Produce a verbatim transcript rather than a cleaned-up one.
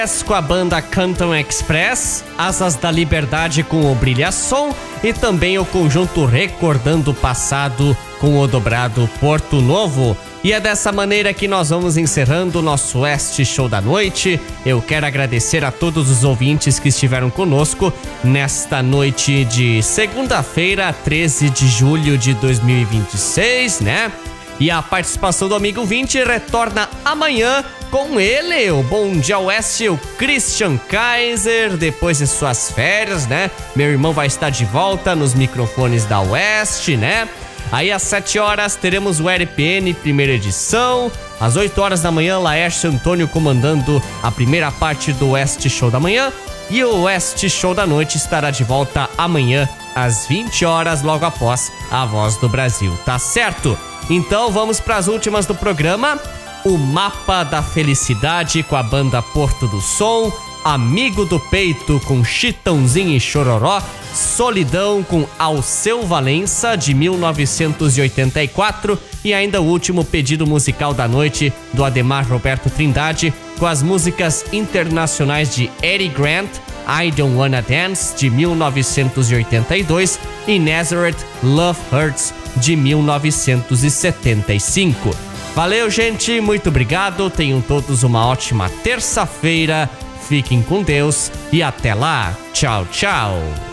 com a banda Canton Express, Asas da Liberdade com o Brilhação e também o conjunto Recordando o Passado com o dobrado Porto Novo. E é dessa maneira que nós vamos encerrando o nosso Oeste Show da Noite. Eu quero agradecer a todos os ouvintes que estiveram conosco nesta noite de segunda-feira, treze de julho de dois mil e vinte e seis, né? E a participação do amigo vinte retorna amanhã com ele, o Bom Dia Oeste, o Christian Kaiser, depois de suas férias, né? Meu irmão vai estar de volta nos microfones da Oeste, né? Aí às sete horas teremos o R P N primeira edição, às oito horas da manhã Laércio Antônio comandando a primeira parte do Oeste Show da manhã e o Oeste Show da noite estará de volta amanhã às vinte horas, logo após a Voz do Brasil, tá certo? Então vamos para as últimas do programa. O Mapa da Felicidade com a banda Porto do Som, Amigo do Peito com Chitãozinho e Chororó, Solidão com Alceu Valença de mil novecentos e oitenta e quatro e ainda o último pedido musical da noite do Ademar Roberto Trindade com as músicas internacionais de Eddie Grant, I Don't Wanna Dance de mil novecentos e oitenta e dois e Nazareth Love Hurts de mil novecentos e setenta e cinco. Valeu, gente, muito obrigado, tenham todos uma ótima terça-feira, fiquem com Deus e até lá, tchau, tchau.